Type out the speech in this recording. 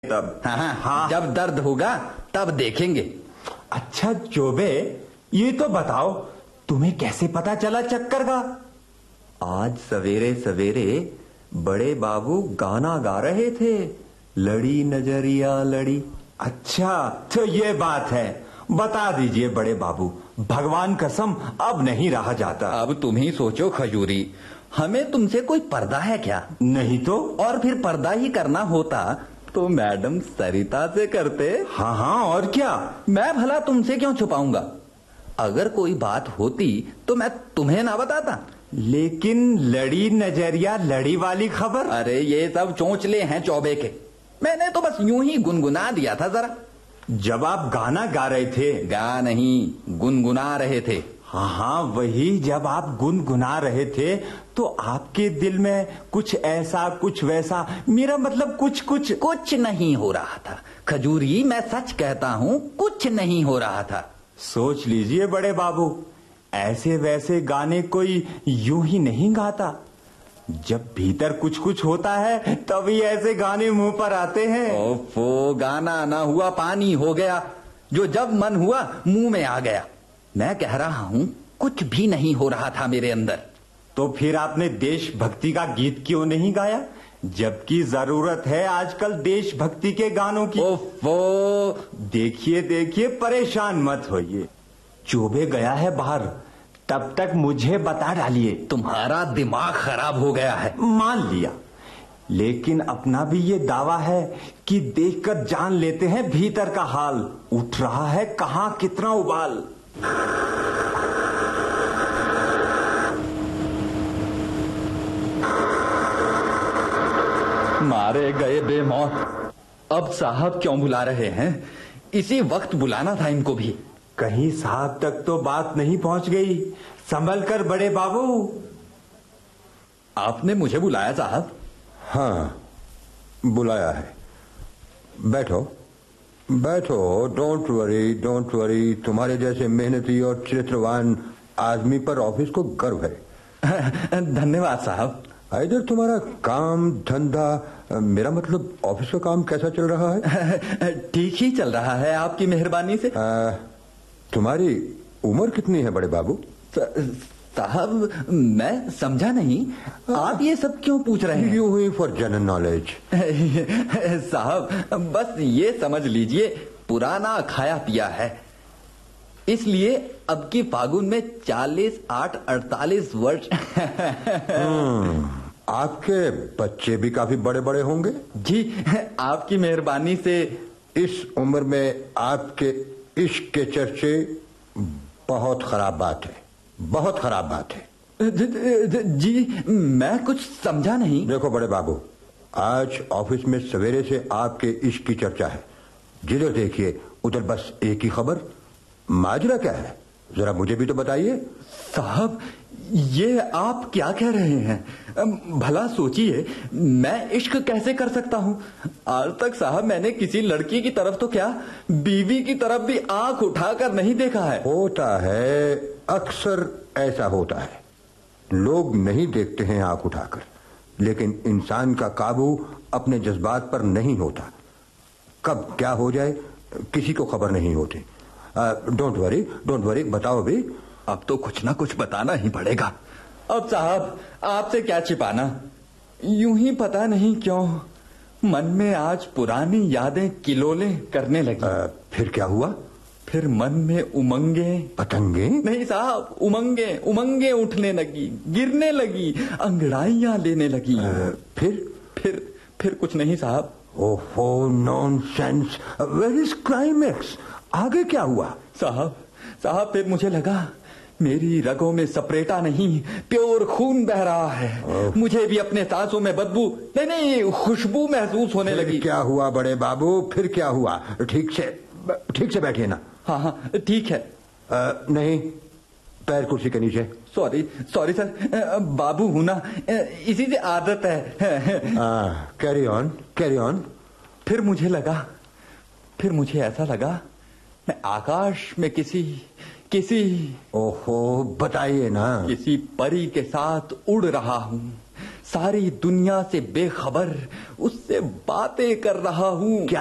तब। हाँ, जब दर्द होगा तब देखेंगे। अच्छा चोबे, ये तो बताओ तुम्हें कैसे पता चला चक्कर का? आज सवेरे सवेरे बड़े बाबू गाना गा रहे थे, लड़ी नजरिया लड़ी। अच्छा तो ये बात है, बता दीजिए बड़े बाबू, भगवान कसम अब नहीं रहा जाता। अब तुम ही सोचो खजूरी, हमें तुमसे कोई पर्दा है क्या? नहीं तो। और फिर पर्दा ही करना होता तो मैडम सरिता से करते। हाँ हाँ, और क्या। मैं भला तुमसे क्यों छुपाऊंगा? अगर कोई बात होती तो मैं तुम्हें ना बताता। लेकिन लड़ी नजरिया लड़ी वाली खबर? अरे ये सब चोंचले हैं चौबे के, मैंने तो बस यूं ही गुनगुना दिया था जरा। जब आप गाना गा रहे थे? गा नहीं, गुनगुना रहे थे। हाँ हाँ वही, जब आप गुनगुना रहे थे तो आपके दिल में कुछ ऐसा कुछ वैसा, मेरा मतलब कुछ नहीं हो रहा था खजूरी, मैं सच कहता हूँ, कुछ नहीं हो रहा था। सोच लीजिए बड़े बाबू, ऐसे वैसे गाने कोई यूं ही नहीं गाता। जब भीतर कुछ कुछ होता है तभी ऐसे गाने मुंह पर आते हैं। ओफो, गाना ना हुआ पानी हो गया, जो जब मन हुआ मुंह में आ गया। मैं कह रहा हूँ कुछ भी नहीं हो रहा था मेरे अंदर। तो फिर आपने देशभक्ति का गीत क्यों नहीं गाया, जबकि जरूरत है आजकल देशभक्ति के गानों की? ओफो, देखिए देखिए, परेशान मत होइए, चोबे गया है बाहर, तब तक मुझे बता डालिए। तुम्हारा दिमाग खराब हो गया है। मान लिया, लेकिन अपना भी ये दावा है कि देखकर जान लेते हैं भीतर का हाल, उठ रहा है कहां कितना उबाल। मारे गए बेमौत, अब साहब क्यों बुला रहे हैं? इसी वक्त बुलाना था इनको भी। कहीं साहब तक तो बात नहीं पहुंच गई, संभल कर बड़े बाबू। आपने मुझे बुलाया साहब? हाँ बुलाया है, बैठो बैठो, डोंट वरी, तुम्हारे जैसे मेहनती और चरित्रवान आदमी पर ऑफिस को गर्व है। धन्यवाद साहब। इधर तुम्हारा काम धंधा, मेरा मतलब ऑफिस का काम कैसा चल रहा है? ठीक ही चल रहा है आपकी मेहरबानी से। तुम्हारी उम्र कितनी है बड़े बाबू? साहब मैं समझा नहीं, आप ये सब क्यों पूछ रहे हैं? यूं ही फॉर जनरल नॉलेज। साहब बस ये समझ लीजिए, पुराना खाया पिया है, इसलिए अब की फागुन में 48 वर्ष। आपके बच्चे भी काफी बड़े बड़े होंगे? जी आपकी मेहरबानी से। इस उम्र में आपके इश्क के चर्चे बहुत खराब बात है, बहुत खराब बात है। जी मैं कुछ समझा नहीं। देखो बड़े बाबू, आज ऑफिस में सवेरे से आपके इश्क की चर्चा है, जिधर देखिए उधर बस एक ही खबर। माजरा क्या है, जरा मुझे भी तो बताइए। साहब ये आप क्या कह रहे हैं? भला सोचिए, मैं इश्क कैसे कर सकता हूँ? आज तक साहब मैंने किसी लड़की की तरफ तो क्या, बीवी की तरफ भी आंख उठाकर नहीं देखा है। होता है, अक्सर ऐसा होता है, लोग नहीं देखते हैं आंख उठाकर, लेकिन इंसान का काबू अपने जज्बात पर नहीं होता। कब क्या हो जाए किसी को खबर नहीं होती। डोंट वरी, बताओ भी। अब तो कुछ ना कुछ बताना ही पड़ेगा। अब साहब आपसे क्या छिपाना, यूं ही पता नहीं क्यों मन में आज पुरानी यादें किलोले करने लगी। फिर क्या हुआ? फिर मन में उमंगे, पतंगे नहीं साहब, उमंगे उठने लगी, गिरने लगी, अंगड़ाइयां लेने लगी। फिर कुछ नहीं साहब। ओहो नॉनसेंस, वेयर इज क्लाइमैक्स? आगे क्या हुआ? साहब फिर मुझे लगा मेरी रगों में सपरेटा नहीं, प्योर खून बह रहा है। मुझे भी अपने सांसों में बदबू नहीं खुशबू महसूस होने लगी। क्या हुआ बड़े बाबू, फिर क्या हुआ? ठीक से बैठिए ना। हाँ ठीक है। नहीं, पैर कुर्सी के नीचे। सॉरी सर, बाबू हूं ना, इसी से आदत है। Carry on. फिर मुझे ऐसा लगा मैं आकाश में किसी ओहो बताइए ना। किसी परी के साथ उड़ रहा हूँ, सारी दुनिया से बेखबर उससे बातें कर रहा हूँ।